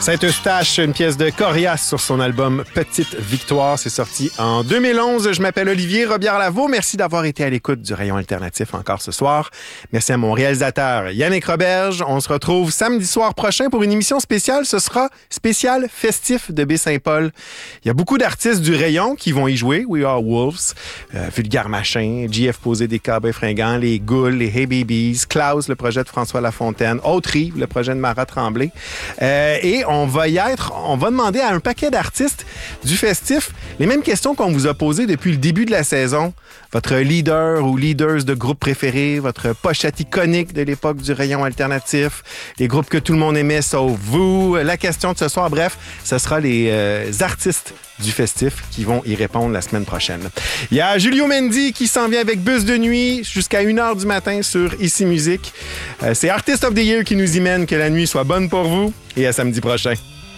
Saint-Eustache, une pièce de Corias sur son album Petite Victoire. C'est sorti en 2011. Je m'appelle Olivier Robillard-Lavaux. Merci d'avoir été à l'écoute du Rayon Alternatif encore ce soir. Merci à mon réalisateur Yannick Roberge. On se retrouve samedi soir prochain pour une émission spéciale. Ce sera spécial festif de Baie-Saint-Paul. Il y a beaucoup d'artistes du Rayon qui vont y jouer. We Are Wolves, Vulgaire Machin, JF Posé des Cowboys Fringants, les Goules, les Hey Babies, Klaus, le projet de François Lafontaine, Autre-Rive, le projet de Marat Tremblay. Et on va demander à un paquet d'artistes du festif les mêmes questions qu'on vous a posées depuis le début de la saison. Votre leader ou leaders de groupe préféré, votre pochette iconique de l'époque du Rayon Alternatif, les groupes que tout le monde aimait sauf vous, la question de ce soir. Bref, ce sera les artistes du festif qui vont y répondre la semaine prochaine. Il y a Julio Mendy qui s'en vient avec Bus de nuit jusqu'à 1h du matin sur Ici Musique. C'est Artist of the Year qui nous y mène. Que la nuit soit bonne pour vous et à samedi prochain.